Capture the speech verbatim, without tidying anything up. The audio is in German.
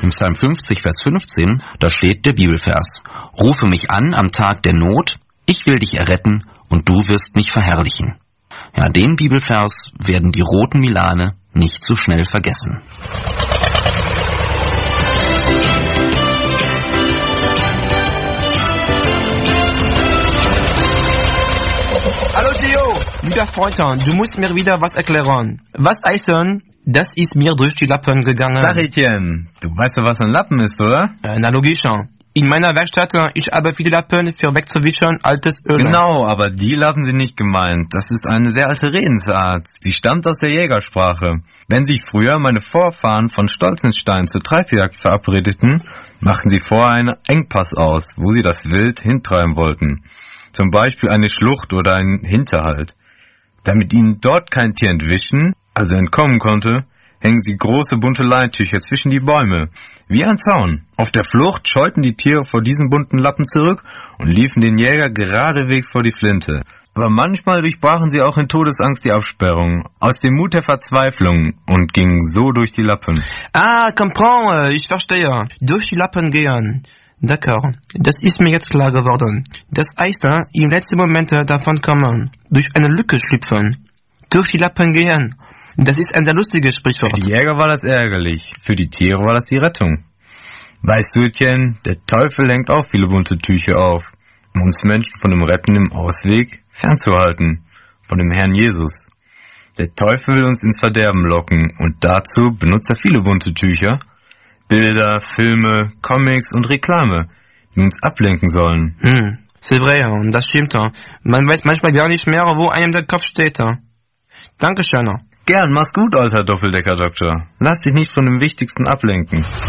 Im Psalm fünfzig, Vers fünfzehn, da steht der Bibelvers: Rufe mich an am Tag der Not, ich will dich erretten und du wirst mich verherrlichen. Ja, den Bibelvers werden die roten Milane nicht so schnell vergessen. Hallo Theo, lieber Freund, du musst mir wieder was erklären. Was heißen, das ist mir durch die Lappen gegangen? Sag Etienne, du weißt ja, was ein Lappen ist, oder? Äh, na logisch. In meiner Werkstatt, ich habe viele Lappen für wegzuwischen, altes Öl. Genau, aber die Lappen sind nicht gemeint. Das ist eine sehr alte Redensart. Die stammt aus der Jägersprache. Wenn sich früher meine Vorfahren von Stolzenstein zur Treibjagd verabredeten, machten sie vorher einen Engpass aus, wo sie das Wild hintreiben wollten. Zum Beispiel eine Schlucht oder einen Hinterhalt. Damit ihnen dort kein Tier entwischen, also entkommen konnte, hängen sie große bunte Leintücher zwischen die Bäume, wie ein Zaun. Auf der Flucht scheuten die Tiere vor diesen bunten Lappen zurück und liefen den Jäger geradewegs vor die Flinte. Aber manchmal durchbrachen sie auch in Todesangst die Absperrung, aus dem Mut der Verzweiflung und gingen so durch die Lappen. Ah, comprends, ich verstehe. Durch die Lappen gehen. D'accord, das ist mir jetzt klar geworden. Das heißt, im letzten Moment davon kommen, durch eine Lücke schlüpfen, durch die Lappen gehen. Das ist ein sehr lustiges Sprichwort. Für die Jäger war das ärgerlich, für die Tiere war das die Rettung. Weißt du, Etienne, der Teufel hängt auch viele bunte Tücher auf, um uns Menschen von dem rettenden Ausweg fernzuhalten, von dem Herrn Jesus. Der Teufel will uns ins Verderben locken und dazu benutzt er viele bunte Tücher, Bilder, Filme, Comics und Reklame, die uns ablenken sollen. Hm, c'est vrai, und das stimmt. Man weiß manchmal gar nicht mehr, wo einem der Kopf steht. Dankeschön. Gern, mach's gut, alter Doppeldecker-Doktor. Lass dich nicht von dem Wichtigsten ablenken.